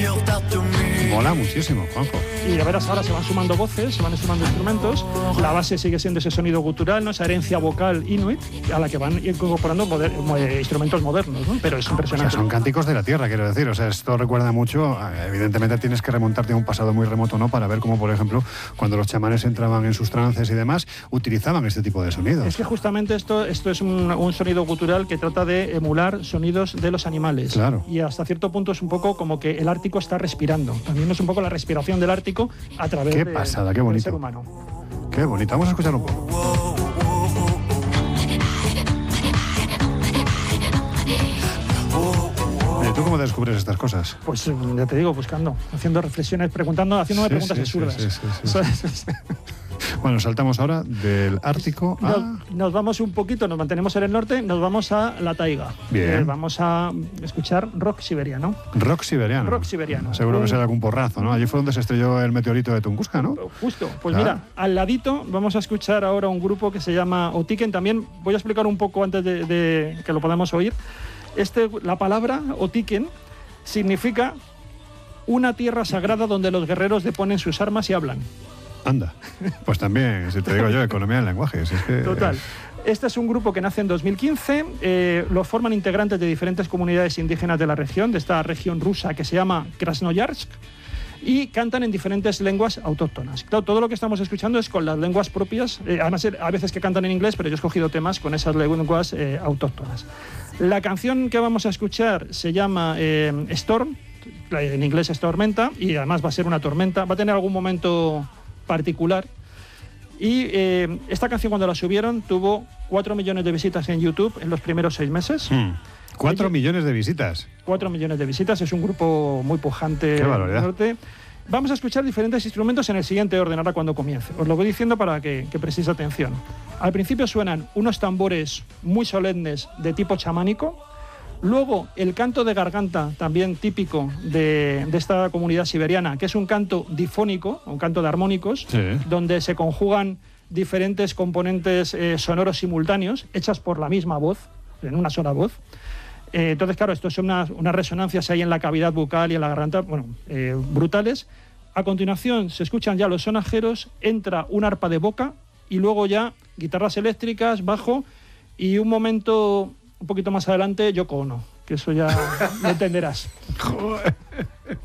Mola muchísimo, Juanjo. Y a verás, ahora se van sumando voces, se van sumando instrumentos. La base sigue siendo ese sonido gutural, ¿no? Esa herencia vocal inuit, a la que van incorporando instrumentos modernos, ¿no? Pero es impresionante. O sea, son cánticos de la tierra, quiero decir. O sea, esto recuerda mucho. Evidentemente tienes que remontarte a un pasado muy remoto, ¿no? Para ver cómo, por ejemplo, cuando los chamanes entraban en sus trances y demás, utilizaban este tipo de sonidos. Es que justamente esto es un sonido gutural que trata de emular sonidos de los animales. Claro. Y hasta cierto punto es un poco como que el Ártico está respirando. También es un poco la respiración del Ártico a través qué pasada, qué bonito. del ser humano. Qué bonito. Vamos a escuchar un poco. ¿Tú cómo descubres estas cosas? Pues ya te digo, buscando, haciendo reflexiones, haciéndome preguntas absurdas. Sí. Bueno, saltamos ahora del Ártico a... Nos vamos un poquito, nos mantenemos en el norte, nos vamos a la taiga. Bien. Vamos a escuchar rock siberiano. Rock siberiano. Rock siberiano. Seguro que será algún porrazo, ¿no? Allí fue donde se estrelló el meteorito de Tunguska, ¿no? Justo. Pues mira, al ladito vamos a escuchar ahora un grupo que se llama Otiken. También voy a explicar un poco antes de que lo podamos oír. La palabra Otiken significa una tierra sagrada donde los guerreros deponen sus armas y hablan. Anda, pues también, si te digo yo, economía del lenguaje. Si es que... Total. Este es un grupo que nace en 2015, lo forman integrantes de diferentes comunidades indígenas de la región, de esta región rusa que se llama Krasnoyarsk, y cantan en diferentes lenguas autóctonas. Claro, todo lo que estamos escuchando es con las lenguas propias, además a veces que cantan en inglés, pero yo he escogido temas con esas lenguas autóctonas. La canción que vamos a escuchar se llama Storm, en inglés es tormenta, y además va a ser una tormenta, va a tener algún momento particular. Y esta canción, cuando la subieron, tuvo 4 millones de visitas en YouTube en los primeros 6 meses. 4 millones de visitas. 4 millones de visitas, es un grupo muy pujante. Qué barbaridad. Norte. Vamos a escuchar diferentes instrumentos en el siguiente orden, ahora cuando comience. Os lo voy diciendo para que prestéis atención. Al principio suenan unos tambores muy solemnes de tipo chamánico. Luego, el canto de garganta, también típico de esta comunidad siberiana, que es un canto difónico, un canto de armónicos, sí, donde se conjugan diferentes componentes sonoros simultáneos, hechas por la misma voz, en una sola voz. Entonces, claro, esto son unas resonancias ahí en la cavidad bucal y en la garganta, brutales. A continuación, se escuchan ya los sonajeros, entra un arpa de boca y luego ya guitarras eléctricas, bajo y un momento... Un poquito más adelante, Yoko Ono, que eso ya lo entenderás. Joder.